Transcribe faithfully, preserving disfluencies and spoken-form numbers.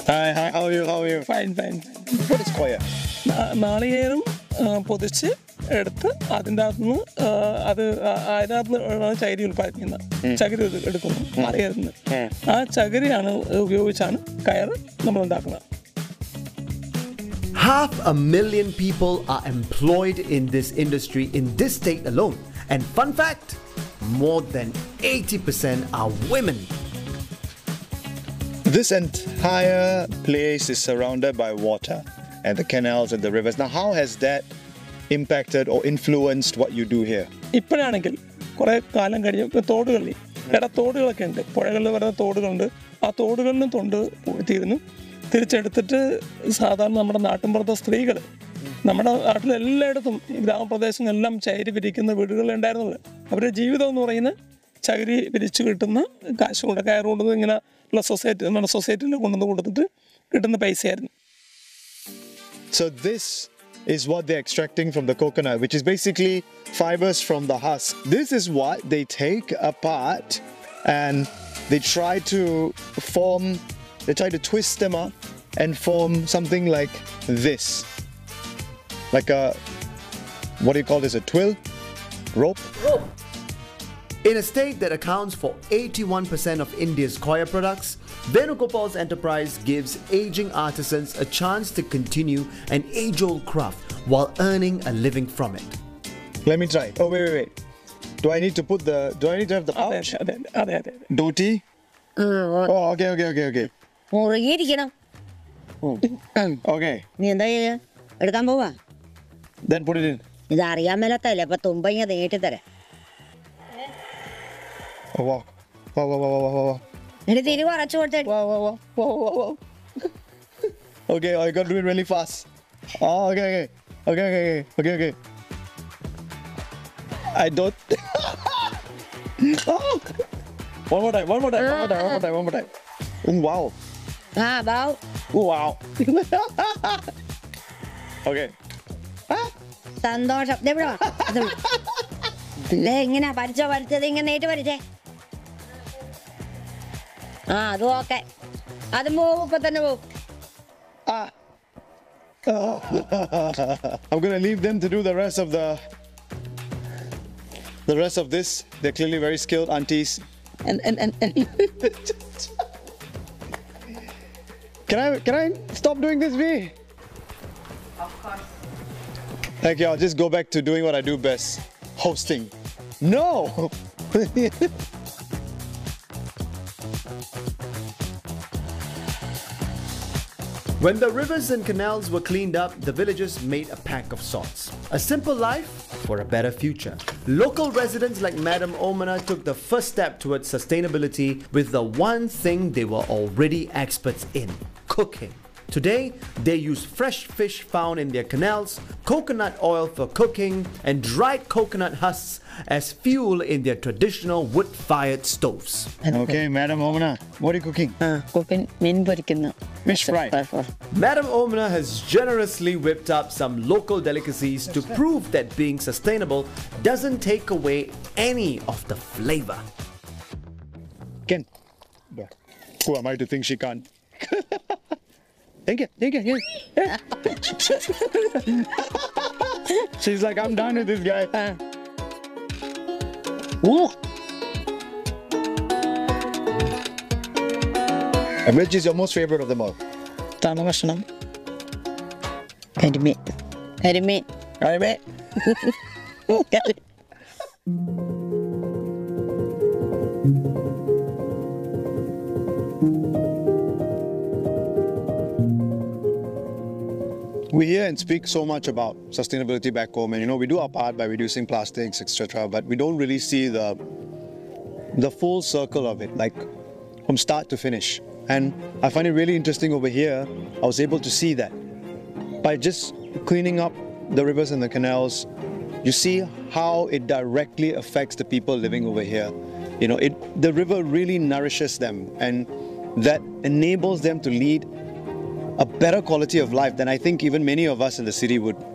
Hi, hi, how are you? How are you? Fine, fine. What is koya? നാളികേരം പൊതിച്ച് എടുത്ത് അതിൻ്റെ അകത്തുനിന്ന് അത് അതിനകത്ത് ചകിരി ഉൽപ്പാദിപ്പിക്കുന്നത് ചകിരി എടുക്കുന്നു നാളികേരത്തിന് ആ ചകിരിയാണ് ഉപയോഗിച്ചാണ് കയറ് നമ്മൾ ഉണ്ടാക്കുന്നത്. Half a million people are employed in this industry in this state alone. And fun fact, more than eighty percent are women. This entire place is surrounded by water and the canals and the rivers. Now, how has that impacted or influenced what you do here? ഇപ്പോഴാണെങ്കിൽ കുറേ കാലം കഴിഞ്ഞ് ഇപ്പോൾ തോടുകളിൽ വേറെ തോടുകളൊക്കെ ഉണ്ട്, പുഴകളിൽ വരുന്ന തോടുകളുണ്ട്. ആ തോടുകളിലും തൊണ്ട് തീരുന്നു തിരിച്ചെടുത്തിട്ട് സാധാരണ നമ്മുടെ നാട്ടിൻപുറത്തെ സ്ത്രീകൾ നമ്മുടെ നാട്ടിൽ എല്ലായിടത്തും ഗ്രാമപ്രദേശങ്ങളെല്ലാം ചകിരി വിരിക്കുന്ന വീടുകളുണ്ടായിരുന്നത്. അവരുടെ ജീവിതം എന്ന് പറയുന്നത് ചകിരി വിരിച്ച് കിട്ടുന്ന കാശ് കൊണ്ട് കയറ് കൊണ്ടുവന്ന് ഇങ്ങനെ ഉള്ള സൊസൈറ്റി നമ്മുടെ സൊസൈറ്റിയിൽ കൊണ്ടുവന്ന് കൊടുത്തിട്ട് കിട്ടുന്ന പൈസയായിരുന്നു. So this is what they're extracting from the coconut, which is basically fibers from the husk. This is what they take apart and they try to form, they try to twist them up and form something like this. Like a, what do you call this, a twill? Rope? Rope. In a state that accounts for eighty-one percent of India's koya products, Venugopal's enterprise gives aging artisans a chance to continue an age-old craft while earning a living from it. Let me try. Oh, wait, wait, wait. Do I need to put the, do I need to have the pouch? അതെ അതെ അതെ Dhoti? Oh, okay, okay, okay, okay. മുറുകിയിരിക്കണം. Okay. നീ എന്താ ചെയ്യാ എടുക്കാൻ പോവാ? Then put it in. ഇത് അറിയാൻ മേലത്തല്ലേ അപ്പൊ തുമ്പങ്ങ നീട്ടിത്തരാം. Oh, wow. Wow, wow, wow, wow, wow, wow. എന്റെ തിരി കുറച്ചു കൊടുത്തേ. Wow, wow, wow, wow, wow, wow. Okay, oh, you got to do it really fast. Oh, okay, okay. Okay, okay, okay, okay, okay. I don't... Oh. One more time, one more time, one more time, one more time, one more time. Oh, wow. ആ bough. Oh, wow. Okay. സന്തോഷം. എങ്ങനെയാ പഠിച്ചോ പഠിച്ചത് ഇങ്ങനെ നേരിട്ട് പഠിച്ചേ? ആ അത് ഓക്കെ. അത് പോവും ഇപ്പൊ തന്നെ പോവും. Ah. Oh. I'm going to leave them to do the rest of the the rest of this. They're clearly very skilled aunties. And, and, and, and. Can I can I stop doing this, V? Of course. Thank you. I'll just go back to doing what I do best, hosting. No. When the rivers and canals were cleaned up, the villagers made a pact of sorts. A simple life for a better future. Local residents like Madam Omana took the first step towards sustainability with the one thing they were already experts in: cooking. Today, they use fresh fish found in their canals, coconut oil for cooking, and dried coconut husks as fuel in their traditional wood-fired stoves. Okay, Madam Omana, what are you cooking? കുക്കിൻ mean പൊരിക്കുന്നു. Fish fry. Madam Omana has generously whipped up some local delicacies to prove that being sustainable doesn't take away any of the flavor. Ken, who am I to think she can't? Take it, take it, yeah. She's like, I'm done with this guy. Ooh. And which is your most favorite of them all? തണ ഭക്ഷണം. കരിമീൻ. കരിമീൻ. കരിമീൻ. We hear and speak so much about sustainability back home, and you know we do our part by reducing plastics, et cetera. But we don't really see the the full circle of it, like from start to finish. And I find it really interesting over here. I was able to see that by just cleaning up the rivers and the canals, you see how it directly affects the people living over here. You know, it the river really nourishes them, and that enables them to lead a better quality of life than I think even many of us in the city would